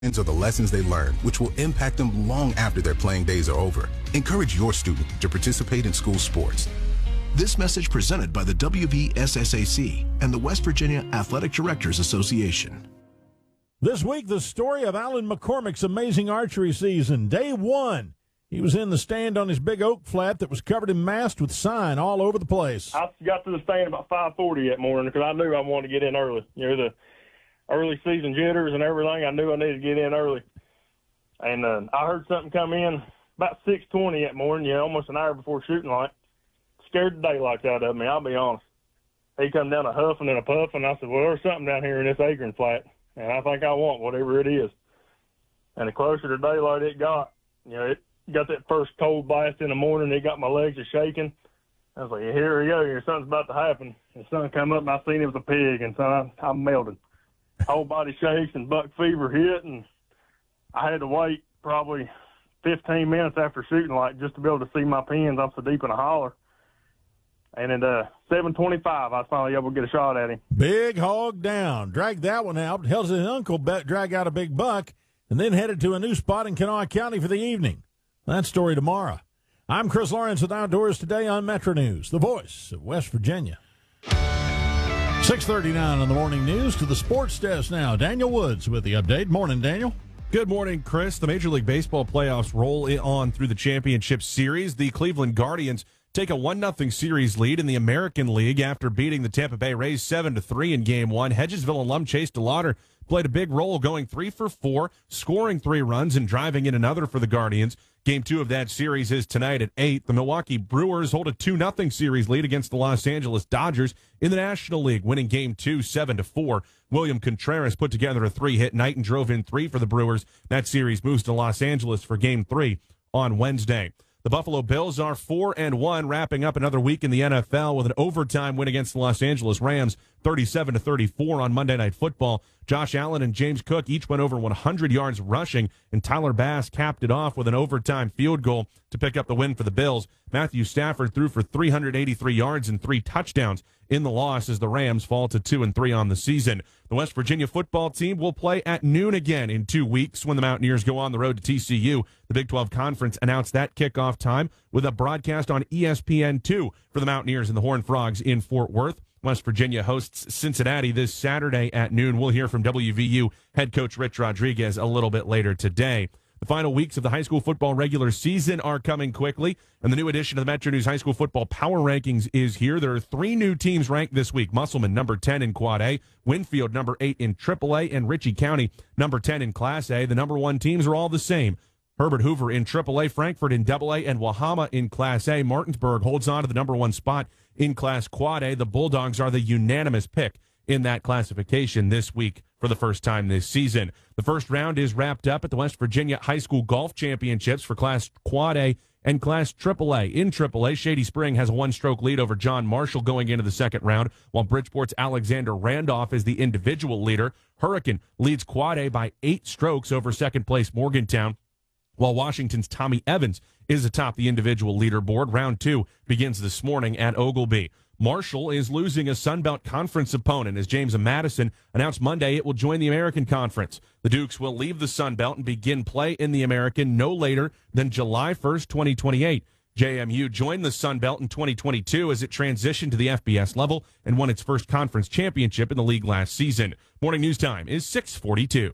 Are the lessons they learn, which will impact them long after their playing days are over. Encourage your student to participate in school sports. This message presented by the WVSSAC and the West Virginia Athletic Directors Association. This week, the story of Alan McCormick's amazing archery season. Day one, he was in the stand on his big oak flat that was covered in mast with sign all over the place. I got to the stand about 5:40 that morning because I knew I wanted to get in early. You know, the early season jitters and everything, I knew I needed to get in early. And I heard something come in about 6:20 that morning, you know, almost an hour before shooting light. Scared the daylights out of me, I'll be honest. He come down a huffing and a puffing. I said, well, there's something down here in this acorn flat, and I think I want whatever it is. And the closer to daylight it got, you know, it got that first cold blast in the morning. It got my legs a shaking. I was like, here we go. Here, something's about to happen. And the sun come up, and I seen it was a pig, and so I melted. Whole body shakes and buck fever hit, and I had to wait probably 15 minutes after shooting light just to be able to see my pins. I'm so deep in a holler. And at 7:25, I was finally able to get a shot at him. Big hog down. Dragged that one out. Held his uncle drag out a big buck, and then headed to a new spot in Kanawha County for the evening. That story tomorrow. I'm Chris Lawrence with Outdoors Today on Metro News, the voice of West Virginia. 6:39 on the morning news. To the sports desk now. Daniel Woods with the update. Morning, Daniel. Good morning, Chris. The Major League Baseball playoffs roll on through the championship series. The Cleveland Guardians take a 1-0 series lead in the American League after beating the Tampa Bay Rays 7-3 in Game 1. Hedgesville alum Chase DeLauder played a big role, going 3 for 4, scoring 3 runs and driving in another for the Guardians. Game 2 of that series is tonight at 8. The Milwaukee Brewers hold a 2-0 series lead against the Los Angeles Dodgers in the National League, winning Game 2 7-4. William Contreras put together a 3-hit night and drove in 3 for the Brewers. That series moves to Los Angeles for Game 3 on Wednesday. The Buffalo Bills are 4-1, wrapping up another week in the NFL with an overtime win against the Los Angeles Rams, 37-34 on Monday Night Football. Josh Allen and James Cook each went over 100 yards rushing, and Tyler Bass capped it off with an overtime field goal to pick up the win for the Bills. Matthew Stafford threw for 383 yards and 3 touchdowns in the loss as the Rams fall to 2-3 on the season. The West Virginia football team will play at noon again in 2 weeks when the Mountaineers go on the road to TCU. The Big 12 Conference announced that kickoff time with a broadcast on ESPN2 for the Mountaineers and the Horned Frogs in Fort Worth. West Virginia hosts Cincinnati this Saturday at noon. We'll hear from WVU head coach Rich Rodriguez a little bit later today. The final weeks of the high school football regular season are coming quickly, and the new edition of the Metro News High School Football Power Rankings is here. There are 3 new teams ranked this week. Musselman, number 10 in Quad A, Winfield, number 8 in AAA, and Ritchie County, number 10 in Class A. The number 1 teams are all the same. Herbert Hoover in AAA, Frankfort in AA, and Wahama in Class A. Martinsburg holds on to the number 1 spot in Class Quad A. The Bulldogs are the unanimous pick in that classification this week for the first time this season. The first round is wrapped up at the West Virginia High School Golf Championships for Class Quad A and Class AAA. In AAA, Shady Spring has a 1-stroke lead over John Marshall going into the second round, while Bridgeport's Alexander Randolph is the individual leader. Hurricane leads Quad A by 8 strokes over second-place Morgantown, while Washington's Tommy Evans is atop the individual leaderboard. Round 2 begins this morning at Oglebay. Marshall is losing a Sun Belt Conference opponent as James Madison announced Monday it will join the American Conference. The Dukes will leave the Sun Belt and begin play in the American no later than July 1st, 2028. JMU joined the Sun Belt in 2022 as it transitioned to the FBS level and won its first conference championship in the league last season. Morning news time is 6:42.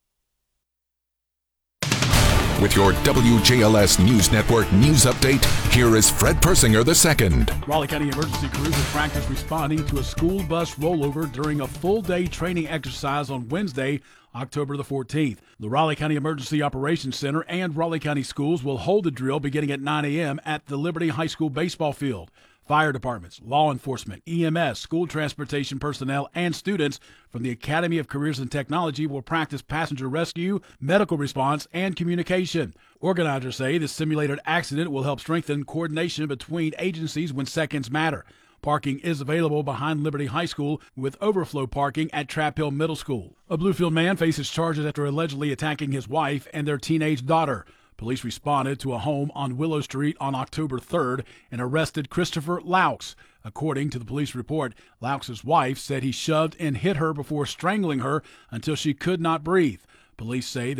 With your WJLS News Network news update, here is Fred Persinger II. Raleigh County emergency crews will practice responding to a school bus rollover during a full-day training exercise on Wednesday, October the 14th. The Raleigh County Emergency Operations Center and Raleigh County Schools will hold the drill beginning at 9 a.m. at the Liberty High School baseball field. Fire departments, law enforcement, EMS, school transportation personnel, and students from the Academy of Careers and Technology will practice passenger rescue, medical response, and communication. Organizers say the simulated accident will help strengthen coordination between agencies when seconds matter. Parking is available behind Liberty High School with overflow parking at Trap Hill Middle School. A Bluefield man faces charges after allegedly attacking his wife and their teenage daughter. Police responded to a home on Willow Street on October 3rd and arrested Christopher Laux. According to the police report, Laux' wife said he shoved and hit her before strangling her until she could not breathe. Police say